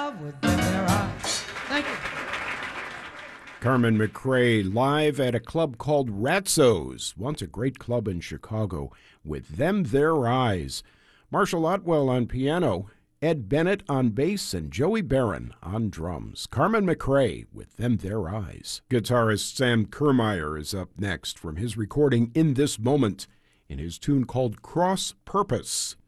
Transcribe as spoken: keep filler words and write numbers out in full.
love with them there eyes. Thank you. Carmen McRae live at a club called Ratzo's, once a great club in Chicago, with Them Their Eyes. Marshall Otwell on piano, Ed Bennett on bass, and Joey Barron on drums. Carmen McRae with Them Their Eyes. Guitarist Sam Kermeyer is up next from his recording In This Moment in his tune called Cross Purpose.